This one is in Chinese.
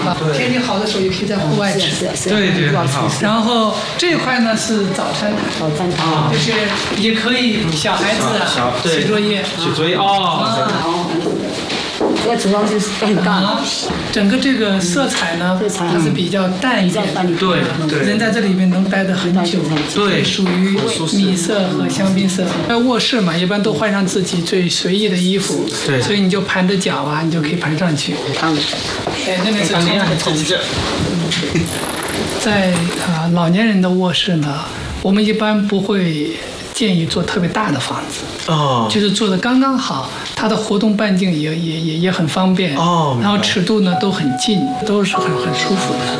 哈。天气好的时候也可以在户外吃。 对对，很好。 然后这块呢是早餐啊，就是也可以小孩子写作业。 写作业哦。 这个厨房就是很大， 整个这个色彩呢，它是比较淡一点， 对对， 人在这里面能待得很久， 对， 属于米色和香槟色。在卧室嘛，一般都换上自己最随意的衣服， 对， 所以你就盘着脚啊，你就可以盘上去。哎，那边是床子。在老年人的卧室呢，我们一般不会建议做特别大的房子，就是做的刚刚好，它的活动半径也很方便，然后尺度呢都很近，都是很舒服的。